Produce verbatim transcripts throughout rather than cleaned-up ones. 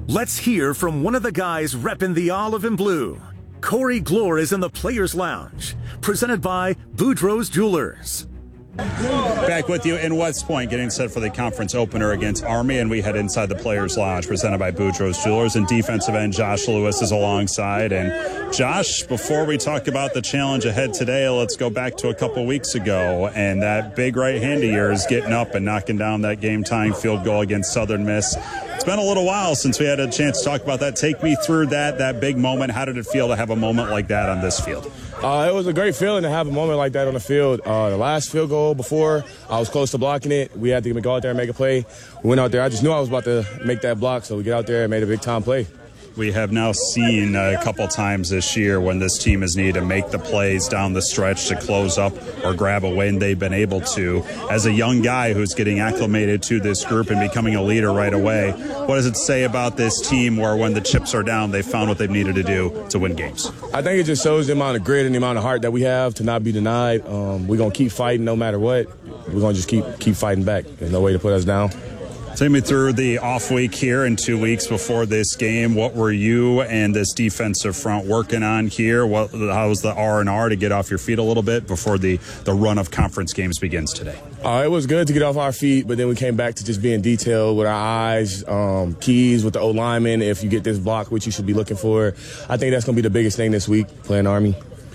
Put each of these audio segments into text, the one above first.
Let's hear from one of the guys repping the olive and blue. Corey Glore is in the Players Lounge, presented by Boudreaux's Jewelers. Back with you in West Point, getting set for the conference opener against Army, and we head inside the Players Lounge, presented by Boudreaux's Jewelers, and defensive end Josh Lewis is alongside. And Josh, before we talk about the challenge ahead today, let's go back to a couple weeks ago, and that big right hand of yours getting up and knocking down that game-tying field goal against Southern Miss. It's been a little while since we had a chance to talk about that. Take me through that, that big moment. How did it feel to have a moment like that on this field? Uh, it was a great feeling to have a moment like that on the field. Uh, the last field goal before, I was close to blocking it. We had to go out there and make a play. We went out there. I just knew I was about to make that block, so we get out there and made a big-time play. We have now seen a couple times this year when this team has needed to make the plays down the stretch to close up or grab a win. They've been able to. As a young guy who's getting acclimated to this group and becoming a leader right away, what does it say about this team where when the chips are down, they found what they've needed to do to win games? I think it just shows the amount of grit and the amount of heart that we have to not be denied. Um, we're going to keep fighting no matter what. We're going to just keep keep fighting back. There's no way to put us down. Take me through the off week here in two weeks before this game. What were you and this defensive front working on here? What, how was the R and R to get off your feet a little bit before the, the run of conference games begins today? Uh, it was good to get off our feet, but then we came back to just being detailed with our eyes, um, keys with the O-lineman. If you get this block, which you should be looking for, I think that's going to be the biggest thing this week, playing Army.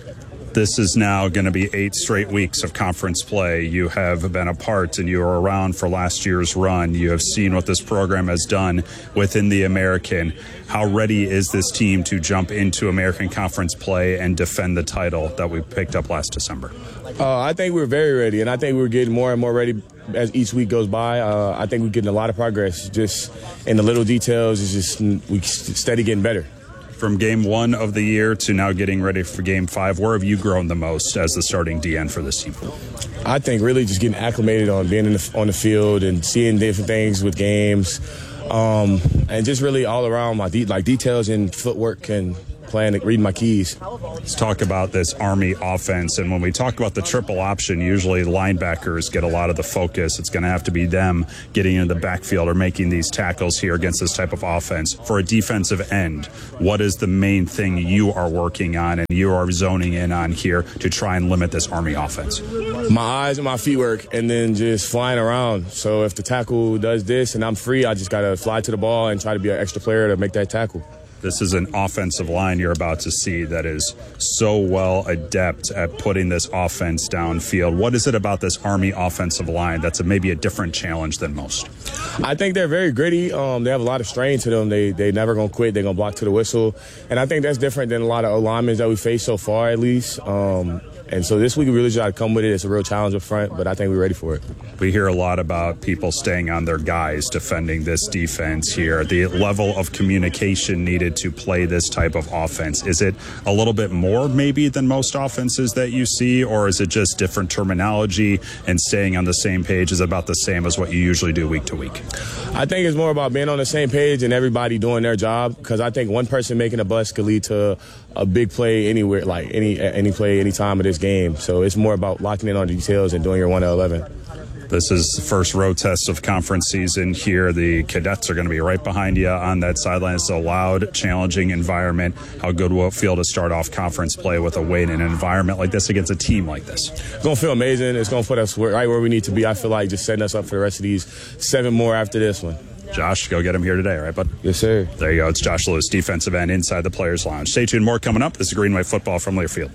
This is now going to be eight straight weeks of conference play. You have been a part and you were around for last year's run. You have seen what this program has done within the American. How ready is this team to jump into American Conference play and defend the title that we picked up last December? Uh, I think we're very ready, and I think we're getting more and more ready as each week goes by. Uh, I think we're getting a lot of progress just in the little details. It's just we steady getting better. From game one of the year to now getting ready for game five, where have you grown the most as the starting D N for this team? I think really just getting acclimated on being in the, on the field and seeing different things with games, um, and just really all around my de- like details in footwork and playing, reading my keys. Let's talk about this Army offense. And when we talk about the triple option, usually linebackers get a lot of the focus. It's going to have to be them getting into the backfield or making these tackles here against this type of offense. For a defensive end, what is the main thing you are working on and you are zoning in on here to try and limit this Army offense? My eyes and my feet work, and then just flying around. So if the tackle does this and I'm free, I just got to fly to the ball and try to be an extra player to make that tackle. This is an offensive line you're about to see that is so well adept at putting this offense downfield. What is it about this Army offensive line that's a, maybe a different challenge than most? I think they're very gritty. Um, they have a lot of strain to them. They they never going to quit. They're going to block to the whistle. And I think that's different than a lot of O-linemen that we face so far, at least. Um, and so this week we really try to come with it. It's a real challenge up front, but I think we're ready for it. We hear a lot about people staying on their guys defending this defense here. The level of communication needed to play this type of offense, is it a little bit more maybe than most offenses that you see, or is it just different terminology and staying on the same page is about the same as what you usually do week to week? I think it's more about being on the same page and everybody doing their job, because I think one person making a bust could lead to a big play anywhere, like any any play, any time of this game. So it's more about locking in on the details and doing your one to eleven. This is the first road test of conference season here. The cadets are going to be right behind you on that sideline. It's a loud, challenging environment. How good will it feel to start off conference play with a win in an environment like this against a team like this? It's going to feel amazing. It's going to put us right where we need to be. I feel like just setting us up for the rest of these seven more after this one. Josh, go get him here today, right, bud? Yes, sir. There you go. It's Josh Lewis, defensive end inside the Players Lounge. Stay tuned. More coming up. This is Greenway Football from Learfield.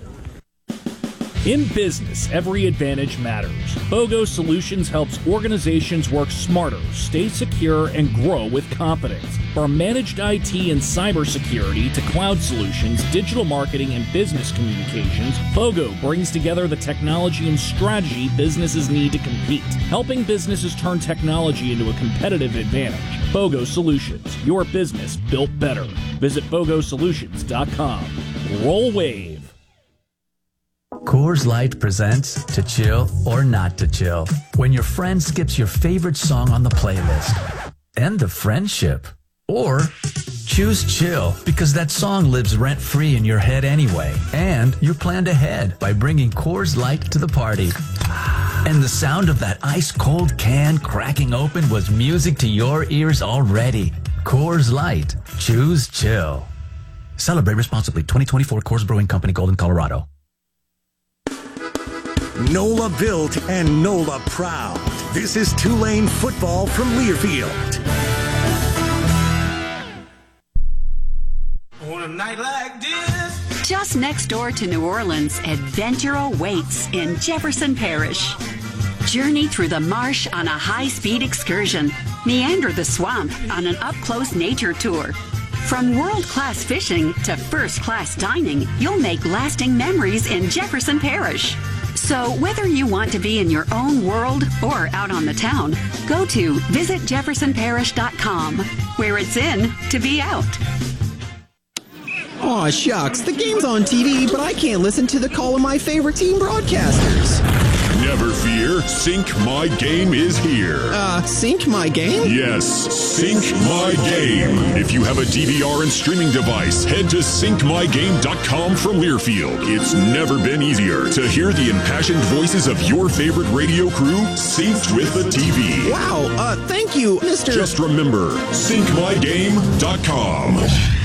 In business, every advantage matters. BOGO Solutions helps organizations work smarter, stay secure, and grow with confidence. From managed I T and cybersecurity to cloud solutions, digital marketing, and business communications, BOGO brings together the technology and strategy businesses need to compete, helping businesses turn technology into a competitive advantage. BOGO Solutions, your business built better. Visit bogo solutions dot com. Roll Wave. Coors Light presents To Chill or Not to Chill. When your friend skips your favorite song on the playlist. End the friendship. Or choose chill because that song lives rent-free in your head anyway. And you planned ahead by bringing Coors Light to the party. And the sound of that ice-cold can cracking open was music to your ears already. Coors Light. Choose chill. Celebrate responsibly. twenty twenty-four Coors Brewing Company, Golden, Colorado. NOLA built and NOLA proud. This is Tulane football from Learfield. On a night like this. Just next door to New Orleans, adventure awaits in Jefferson Parish. Journey through the marsh on a high-speed excursion. Meander the swamp on an up-close nature tour. From world-class fishing to first-class dining, you'll make lasting memories in Jefferson Parish. So whether you want to be in your own world or out on the town, go to visit jefferson parish dot com, where it's in to be out. Aw, shucks, the game's on T V, but I can't listen to the call of my favorite team broadcasters. Never fear, Sync My Game is here. Uh, Sync My Game? Yes, Sync My Game. If you have a D V R and streaming device, head to sync my game dot com from Learfield. It's never been easier to hear the impassioned voices of your favorite radio crew synced with the T V. Wow, uh, thank you, Mister Just remember, sync my game dot com.